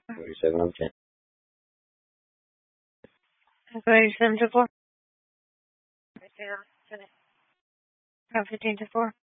37 on 10. Echo 87 to 4. 15 to 4.